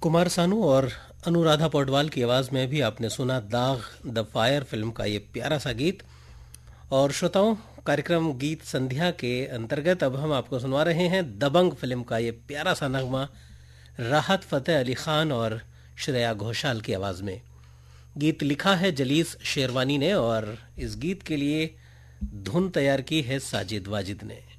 कुमार सानू और अनुराधा पौडवाल की आवाज में भी आपने सुना दाग द फायर फिल्म का ये प्यारा सा गीत। और श्रोताओं, कार्यक्रम गीत संध्या के अंतर्गत अब हम आपको सुनवा रहे हैं दबंग फिल्म का ये प्यारा सा नगमा राहत फतेह अली खान और श्रेया घोषाल की आवाज में। गीत लिखा है जलीस शेरवानी ने और इस गीत के लिए धुन तैयार की है साजिद वाजिद ने।